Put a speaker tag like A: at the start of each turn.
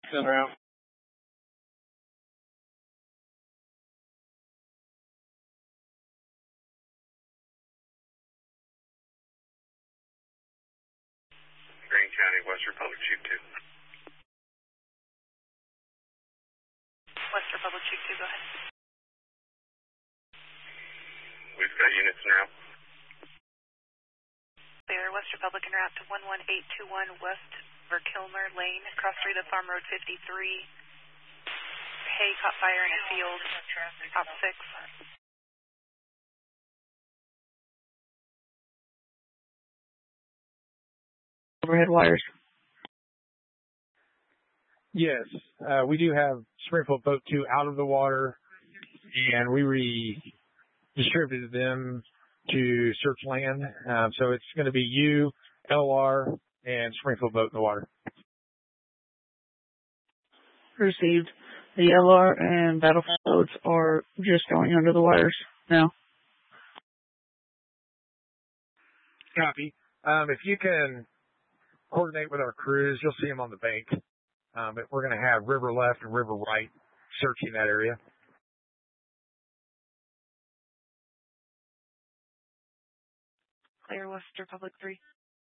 A: Center out.
B: Greene County, West Republic, Chief 2.
C: West Republic, Chief 2, go ahead.
B: We've got units en route.
C: Clear, West Republic en route to 11821 West Verkilmer Lane, cross through the Farm Road 53. Hay caught fire in a field, top 6.
D: Overhead wires.
A: Yes, we do have Springfield Boat 2 out of the water, and we redistributed them to search land. So it's going to be you, LR, and Springfield Boat in the water.
D: Received. The LR and Battlefield boats are just going under the wires now.
A: Copy. If you can coordinate with our crews, you'll see them on the bank. But we're going to have river left and river right searching that area.
D: Clear, West Republic 3.